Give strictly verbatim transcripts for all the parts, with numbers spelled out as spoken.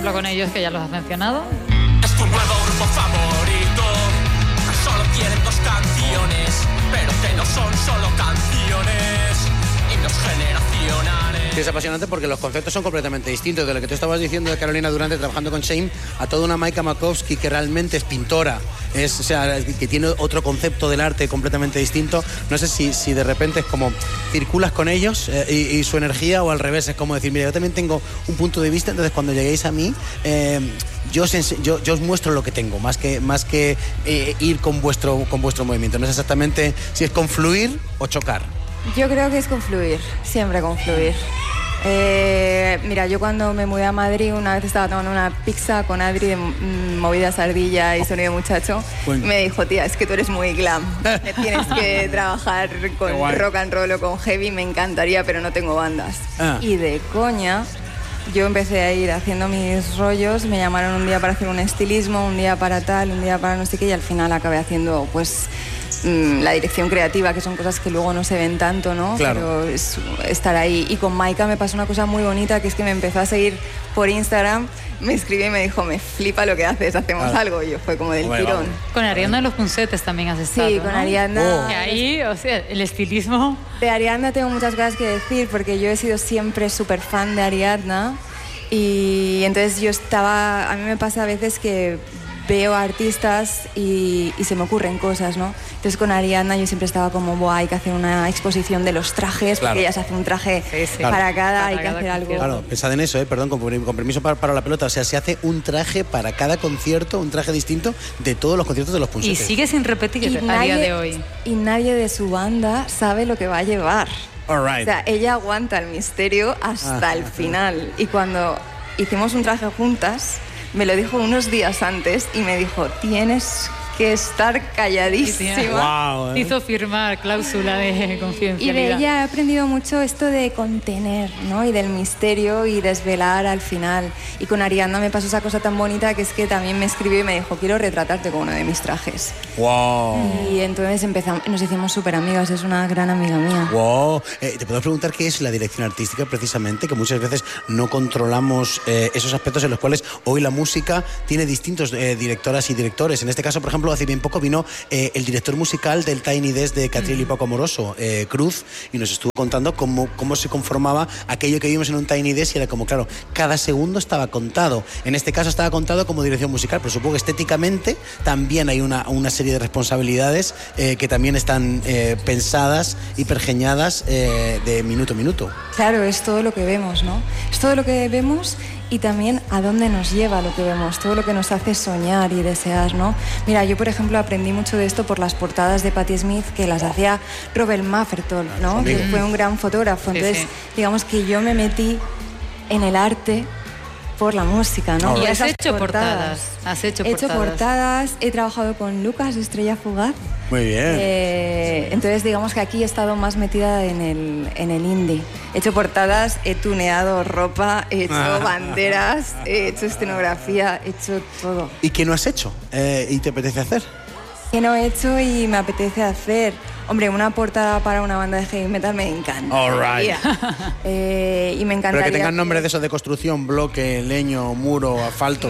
ejemplo, con ellos, que ya los has mencionado. Es tu nuevo grupo favorito. Solo tienen dos canciones, pero que no son solo canciones. Himnos generacionales. Sí, es apasionante porque los conceptos son completamente distintos. De lo que tú estabas diciendo de Carolina Durante trabajando con Shame, a toda una Maika Makowski que realmente es pintora, es, o sea, que tiene otro concepto del arte completamente distinto. No sé si, si de repente es como circulas con ellos eh, y, y su energía, o al revés, es como decir, mira, yo también tengo un punto de vista, entonces cuando lleguéis a mí, eh, yo, os ense- yo, yo os muestro lo que tengo, más que, más que eh, ir con vuestro, con vuestro movimiento. No sé exactamente si es confluir o chocar. Yo creo que es confluir, siempre confluir. Eh, mira, yo cuando me mudé a Madrid, una vez estaba tomando una pizza con Adri de mm, Movidas Ardilla y Sonido Muchacho. Bueno. Me dijo, tía, es que tú eres muy glam. Tienes que trabajar con rock and roll o con heavy, me encantaría, pero no tengo bandas. Ah. Y de coña, yo empecé a ir haciendo mis rollos, me llamaron un día para hacer un estilismo, un día para tal, un día para no sé qué, y al final acabé haciendo, pues, la dirección creativa, que son cosas que luego no se ven tanto, ¿no? Claro. Pero es estar ahí. Y con Maika me pasó una cosa muy bonita, que es que me empezó a seguir por Instagram, me escribió y me dijo, me flipa lo que haces, hacemos Ah. algo. Y yo fue como del Bueno, tirón. Con Ariadna de los Punsetes también has estado, Sí, con ¿no? Ariadna. Oh. Que ahí, o sea, el estilismo... De Ariadna tengo muchas cosas que decir, porque yo he sido siempre súper fan de Ariadna. Y entonces yo estaba... A mí me pasa a veces que veo a artistas y, y se me ocurren cosas, ¿no? Entonces con Ariadna yo siempre estaba como, buah, hay que hacer una exposición de los trajes, Claro. porque ella se hace un traje Sí, sí. para cada, Para hay que cada hacer algo. concierto. Claro, pensad en eso, ¿eh? Perdón, con, con permiso para, para la pelota. O sea, se hace un traje para cada concierto, un traje distinto de todos los conciertos de los Y Punsetes. sigue sin repetir Y a nadie, día de hoy. y nadie de su banda sabe lo que va a llevar. All right. O sea, ella aguanta el misterio hasta Ah, el ah, final. Y cuando hicimos un traje juntas, me lo dijo unos días antes y me dijo, tienes que estar calladísima. Wow, Te ¿eh? hizo firmar cláusula de Y de confidencialidad. ella he aprendido mucho esto de contener, ¿no? Y del misterio y desvelar al final. Y con Ariadna me pasó esa cosa tan bonita, que es que también me escribió y me dijo, quiero retratarte con uno de mis trajes. Wow. Y entonces empezamos, nos hicimos súper amigas, es una gran amiga mía. Wow. Eh, te puedo preguntar qué es la dirección artística, precisamente, que muchas veces no controlamos eh, esos aspectos en los cuales hoy la música tiene distintos eh, directoras y directores. En este caso, por ejemplo, hace bien poco vino eh, el director musical del Tiny Desk de Catriel y Paco Amoroso, eh, Cruz, y nos estuvo contando cómo, cómo se conformaba aquello que vimos en un Tiny Desk, y era como, claro, cada segundo estaba contado. En este caso estaba contado como dirección musical, pero supongo que estéticamente también hay una, una serie de responsabilidades eh, que también están eh, pensadas y pergeñadas eh, de minuto a minuto. Claro, es todo lo que vemos, ¿no? Es todo lo que vemos y también a dónde nos lleva lo que vemos, todo lo que nos hace soñar y desear, ¿no? Mira, yo, por ejemplo, aprendí mucho de esto por las portadas de Patti Smith, que las hacía Robert Mapplethorpe, ¿no? Que fue un gran fotógrafo. Sí, Entonces, sí. digamos que yo me metí en el arte por la música, ¿no? Y Por has esas hecho portadas. Has hecho He hecho portadas. portadas, he trabajado con Lucas, Estrella Fugaz. Muy bien. Eh, entonces digamos que aquí he estado más metida en el, en el indie. He hecho portadas, he tuneado ropa, he hecho banderas, he hecho escenografía, he hecho todo. ¿Y qué no has hecho eh, y te apetece hacer? ¿Qué no he hecho y me apetece hacer? Hombre, una portada para una banda de heavy metal me encanta. All right. Eh, y me encantaría... Pero que tengan nombre de esos de construcción, bloque, leño, muro, asfalto.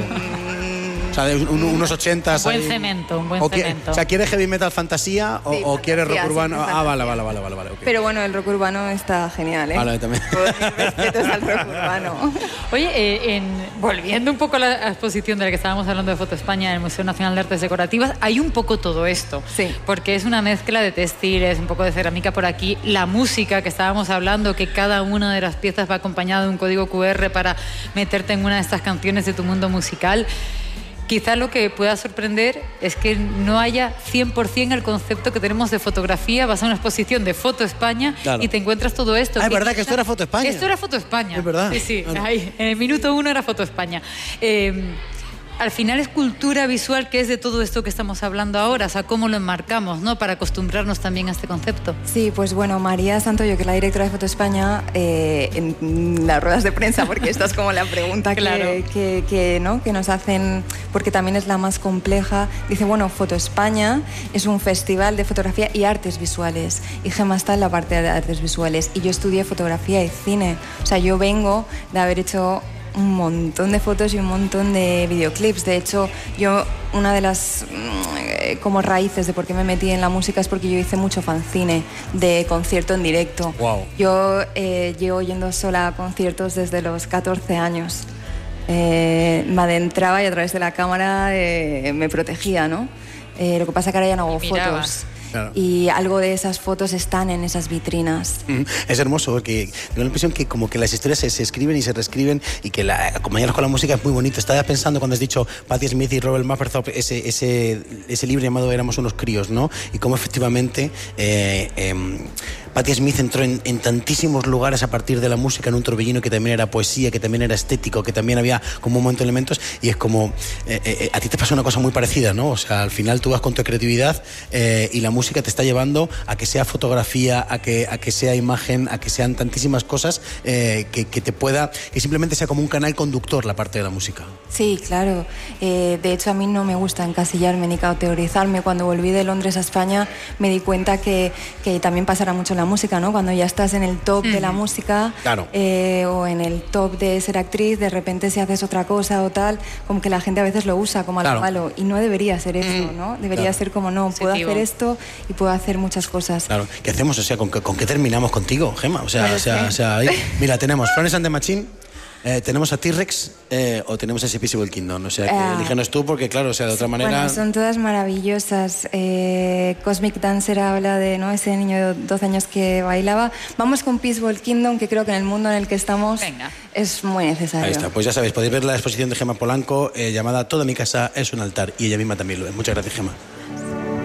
O sea, de un- unos ochentas. Un buen ahí. cemento, un buen o qui- cemento. O sea, ¿quieres heavy metal fantasía o, Sí, o quieres rock fantasía, urbano? siempre Ah, vale, fantasía. vale, vale, vale, vale. ok. Pero bueno, el rock urbano está genial, ¿eh? Vale, también. Todos mis respetos al rock urbano. Oye, eh, en, volviendo un poco a la exposición de la que estábamos hablando de Foto España en el Museo Nacional de Artes Decorativas, hay un poco todo esto. Sí. Porque es una mezcla de textiles, un poco de cerámica por aquí, la música que estábamos hablando, que cada una de las piezas va acompañada de un código cu erre para meterte en una de estas canciones de tu mundo musical. Quizá lo que pueda sorprender es que no haya cien por ciento el concepto que tenemos de fotografía. Vas a una exposición de Foto España Claro. y te encuentras todo esto. Ah, es que verdad que quizá- esto era Foto España. Esto era Foto España. Es verdad. Sí, sí. Claro. Ahí, en el minuto uno era Foto España. Eh, al final es cultura visual, que es de todo esto que estamos hablando ahora. O sea, cómo lo enmarcamos, ¿no? Para acostumbrarnos también a este concepto. Sí, pues bueno, María Santoyo, que es la directora de Foto España, eh, en las ruedas de prensa, porque esta es como la pregunta que, Claro. que, que, ¿no? que nos hacen, porque también es la más compleja, dice, bueno, Foto España es un festival de fotografía y artes visuales, y Gemma está en la parte de artes visuales, y yo estudié fotografía y cine, o sea, yo vengo de haber hecho un montón de fotos y un montón de videoclips. De hecho, yo, una de las eh, como raíces de por qué me metí en la música es porque yo hice mucho fanzine de concierto en directo. Wow. Yo eh, llevo yendo sola a conciertos desde los catorce años. Eh, me adentraba y a través de la cámara eh, me protegía, ¿no? Eh, lo que pasa es que ahora ya no hago fotos. Claro. Y algo de esas fotos están en esas vitrinas. Mm, es hermoso porque tengo la impresión que como que las historias se, se escriben y se reescriben y que la, acompañarlas con la música es muy bonito. Estaba pensando cuando has dicho Patti Smith y Robert Mapplethorpe, ese, ese, ese libro llamado Éramos unos críos, ¿no? Y cómo efectivamente eh, eh, Patti Smith entró en, en tantísimos lugares a partir de la música, en un torbellino que también era poesía, que también era estético, que también había como un montón de elementos, y es como eh, eh, a ti te pasa una cosa muy parecida, ¿no? O sea, al final tú vas con tu creatividad eh, y la música música te está llevando a que sea fotografía, a que, a que sea imagen, a que sean tantísimas cosas eh, que, que te pueda, que simplemente sea como un canal conductor la parte de la música. Sí, claro. Eh, de hecho, a mí no me gusta encasillarme ni cauterizarme. Cuando volví de Londres a España me di cuenta que, que también pasará mucho en la música, ¿no? Cuando ya estás en el top mm. de la música claro. eh, o en el top de ser actriz, de repente si haces otra cosa o tal, como que la gente a veces lo usa como algo claro. malo, y no debería ser eso, ¿no? Debería claro. ser como, no, puedo Positivo. hacer esto y puedo hacer muchas cosas. Claro. ¿Qué hacemos? O sea, ¿con, con qué terminamos contigo, Gemma? O sea, Pero o sea, sí. o sea ahí, mira, tenemos Florence and the Machine, eh, tenemos a T-Rex eh, o tenemos a ese Invisible Kingdom. O sea, que uh, elígenos tú porque, claro, o sea, de otra manera... Bueno, son todas maravillosas. Eh, Cosmic Dancer habla de, ¿no?, ese niño de doce años que bailaba. Vamos con Peaceful Kingdom, que creo que en el mundo en el que estamos Venga. es muy necesario. Ahí está. Pues ya sabéis, podéis ver la exposición de Gemma Polanco eh, llamada Toda mi casa es un altar, y ella misma también lo ve. Muchas gracias, Gemma.